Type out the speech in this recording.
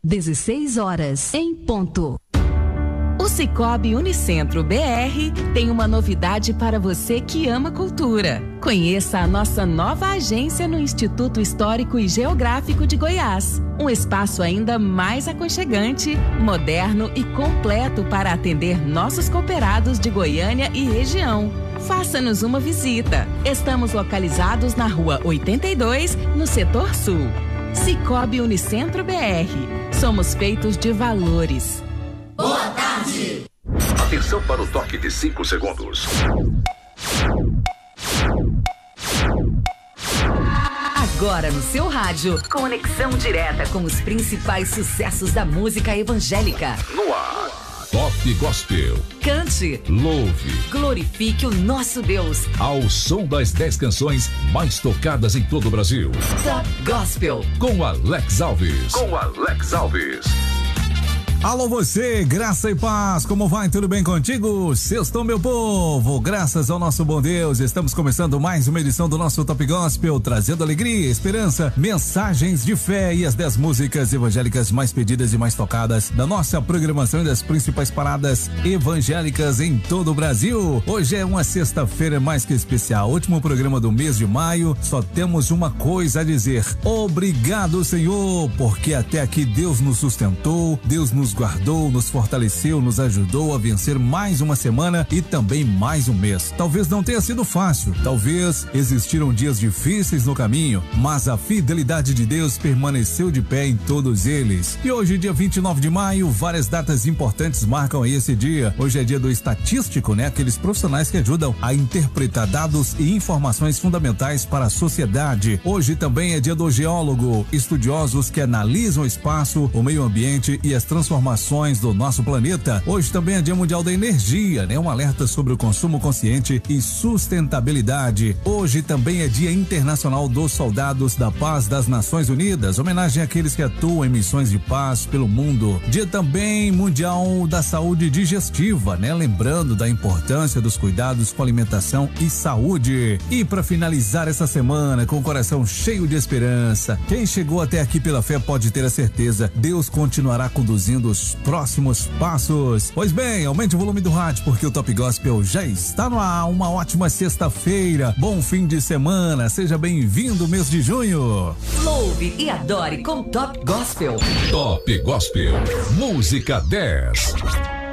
16 horas em ponto. O Sicoob Unicentro BR tem uma novidade para você que ama cultura. Conheça a nossa nova agência no Instituto Histórico e Geográfico de Goiás. Um espaço ainda mais aconchegante, moderno e completo para atender nossos cooperados de Goiânia e região. Faça-nos uma visita. Estamos localizados na Rua 82, no Setor Sul. Sicoob Unicentro BR. Somos feitos de valores. Boa tarde! Atenção para o toque de 5 segundos. Agora no seu rádio, conexão direta com os principais sucessos da música evangélica. No ar, Top Gospel. Cante, louve, glorifique o nosso Deus. Ao som das 10 canções mais tocadas em todo o Brasil. Top Gospel. Com Alex Alves. Alô você, graça e paz, como vai? Tudo bem contigo? Sextou, meu povo, graças ao nosso bom Deus, estamos começando mais uma edição do nosso Top Gospel, trazendo alegria, esperança, mensagens de fé e as 10 músicas evangélicas mais pedidas e mais tocadas da nossa programação e das principais paradas evangélicas em todo o Brasil. Hoje é uma sexta-feira mais que especial, último programa do mês de maio, só temos uma coisa a dizer: obrigado, Senhor, porque até aqui Deus nos sustentou, Deus nos guardou, nos fortaleceu, nos ajudou a vencer mais uma semana e também mais um mês. Talvez não tenha sido fácil, talvez existiram dias difíceis no caminho, mas a fidelidade de Deus permaneceu de pé em todos eles. E hoje, dia 29 de maio, várias datas importantes marcam aí esse dia. Hoje é dia do estatístico, né? Aqueles profissionais que ajudam a interpretar dados e informações fundamentais para a sociedade. Hoje também é dia do geólogo, estudiosos que analisam o espaço, o meio ambiente e as transformações do nosso planeta. Hoje também é Dia Mundial da Energia, né? Um alerta sobre o consumo consciente e sustentabilidade. Hoje também é Dia Internacional dos Soldados da Paz das Nações Unidas, homenagem àqueles que atuam em missões de paz pelo mundo. Dia também Mundial da Saúde Digestiva, né? Lembrando da importância dos cuidados com alimentação e saúde. E para finalizar essa semana com o coração cheio de esperança, quem chegou até aqui pela fé pode ter a certeza, Deus continuará conduzindo os próximos passos. Pois bem, aumente o volume do rádio porque o Top Gospel já está no ar. Uma ótima sexta-feira, bom fim de semana, seja bem-vindo mês de junho. Louve e adore com Top Gospel. Top Gospel, música 10.